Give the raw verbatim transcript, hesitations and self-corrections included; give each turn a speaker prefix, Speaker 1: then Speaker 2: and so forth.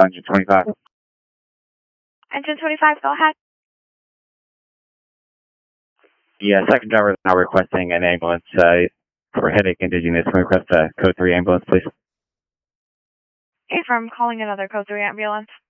Speaker 1: Engine twenty-five.
Speaker 2: Engine twenty-five, go ahead.
Speaker 1: Yeah, second driver is now requesting an ambulance uh, for headache indigenous. Can we request a code three ambulance, please?
Speaker 2: Affirm, calling another code three ambulance.